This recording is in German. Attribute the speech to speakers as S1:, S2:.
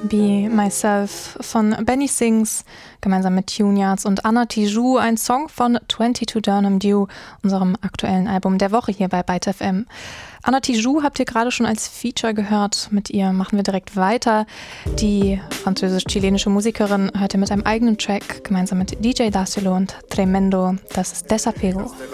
S1: Be Myself von Benny Sings, gemeinsam mit Tuneyards und Anna Tijoux, ein Song von 22 Durham Dew, unserem aktuellen Album der Woche hier bei Byte FM. Anna Tijoux habt ihr gerade schon als Feature gehört, mit ihr machen wir direkt weiter. Die französisch-chilenische Musikerin hört ihr mit einem eigenen Track, gemeinsam mit DJ Daciolo und Tremendo, das ist Desapego.